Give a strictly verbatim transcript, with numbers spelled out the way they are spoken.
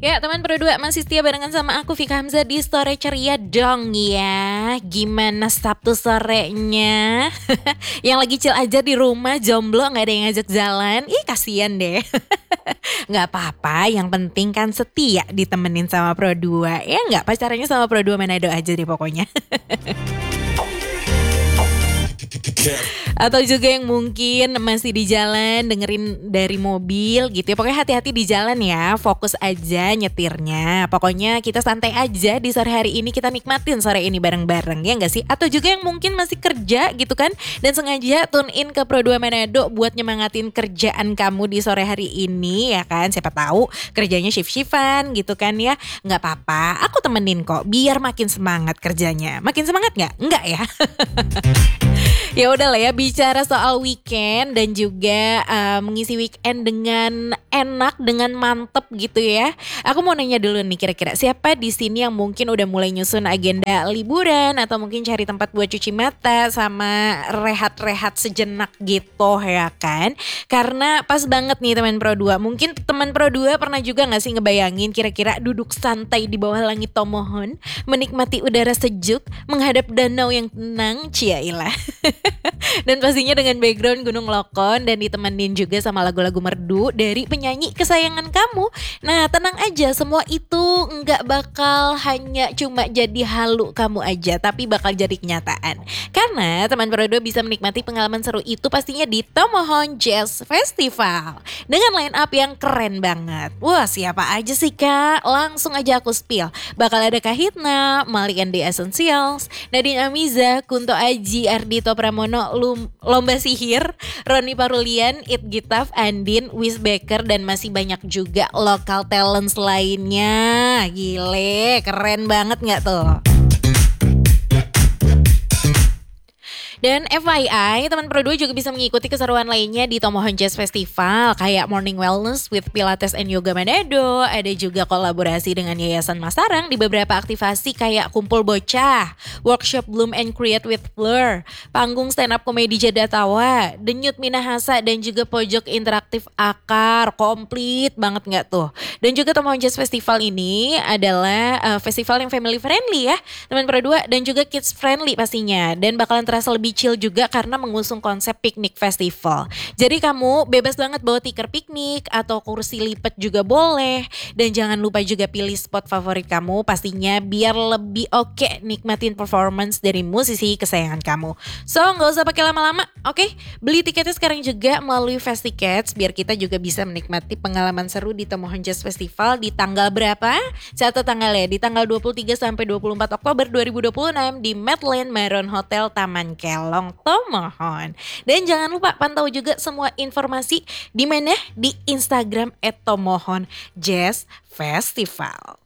Ya teman Pro dua masih setia barengan sama aku Vika Hamzah di Sore Ceria dong ya. Gimana Sabtu sorenya? Yang lagi chill aja di rumah jomblo gak ada yang ngajak jalan. Ih kasihan deh. Gak apa-apa, yang penting kan setia ditemenin sama Pro dua. Ya gak, pacarannya sama Pro dua Manado aja deh pokoknya. Atau juga yang mungkin masih di jalan dengerin dari mobil gitu ya. Pokoknya hati-hati di jalan ya, fokus aja nyetirnya. Pokoknya kita santai aja di sore hari ini, kita nikmatin sore ini bareng-bareng ya gak sih? Atau juga yang mungkin masih kerja gitu kan, dan sengaja tune in ke Pro dua Manado buat nyemangatin kerjaan kamu di sore hari ini ya kan. Siapa tahu kerjanya shift-shiftan gitu kan ya. Gak apa-apa, aku temenin kok biar makin semangat kerjanya. Makin semangat gak? Enggak ya? Ya udah lah ya, bicara soal weekend dan juga uh, mengisi weekend dengan enak, dengan mantep gitu ya. Aku mau nanya dulu nih, kira-kira siapa di sini yang mungkin udah mulai nyusun agenda liburan atau mungkin cari tempat buat cuci mata sama rehat-rehat sejenak gitu ya kan? Karena pas banget nih teman Pro dua. Mungkin teman Pro dua pernah juga gak sih ngebayangin kira-kira duduk santai di bawah langit Tomohon, menikmati udara sejuk, menghadap danau yang tenang, ciailah. Dan pastinya dengan background Gunung Lokon dan ditemenin juga sama lagu-lagu merdu dari penyanyi kesayangan kamu. Nah tenang aja, semua itu nggak bakal hanya cuma jadi halu kamu aja, tapi bakal jadi kenyataan. Karena teman Pro dua bisa menikmati pengalaman seru itu pastinya di Tomohon Jazz Festival dengan line up yang keren banget. Wah siapa aja sih kak? Langsung aja aku spill. Bakal ada Kahitna, Malik and the Essentials, Nadine Amiza, Kunto Aji, Ardhito Pramono, Lum, Lomba Sihir, Roni Parulian, It Gitaf, Andin, Wis Baker, dan masih banyak juga lokal talents lainnya. Gile, keren banget gak tuh? Dan F Y I, teman Pro dua juga bisa mengikuti keseruan lainnya di Tomohon Jazz Festival kayak Morning Wellness with Pilates and Yoga Manado. Ada juga kolaborasi dengan Yayasan Masarang di beberapa aktivasi kayak Kumpul Bocah, Workshop Bloom and Create with Fleur, panggung stand up komedi Jada Tawa, Denyut Minahasa, dan juga pojok interaktif Akar. Komplit banget gak tuh? Dan juga Tomohon Jazz Festival ini adalah uh, festival yang family friendly ya teman Pro dua, dan juga kids friendly pastinya. Dan bakalan terasa lebih chill juga karena mengusung konsep piknik festival. Jadi kamu bebas banget bawa tikar piknik atau kursi lipat juga boleh. Dan jangan lupa juga pilih spot favorit kamu pastinya biar lebih oke nikmatin performance dari musisi kesayangan kamu. So gak usah pakai lama-lama, oke? Okay? Beli tiketnya sekarang juga melalui Fast Tickets biar kita juga bisa menikmati pengalaman seru di Tomohon Jazz Festival di tanggal berapa? Catat tanggalnya, di tanggal dua puluh tiga sampai dua puluh empat Oktober dua ribu dua puluh enam di Medland Maron Hotel Taman Kelong Tomohon. Dan jangan lupa pantau juga semua informasi di mana di Instagram et tomohon jazz festival.